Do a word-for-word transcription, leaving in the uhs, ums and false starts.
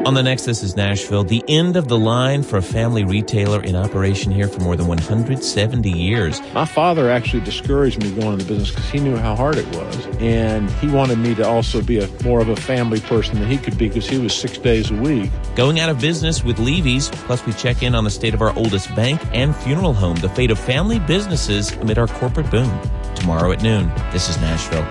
On the next This is Nashville, the end of the line for a family retailer in operation here for more than one hundred seventy years. My father actually discouraged me going into business because he knew how hard it was. And he wanted me to also be a more of a family person than he could be because he was six days a week. Going out of business with Levy's, plus we check in on the state of our oldest bank and funeral home, the fate of family businesses amid our corporate boom. Tomorrow at noon, This is Nashville.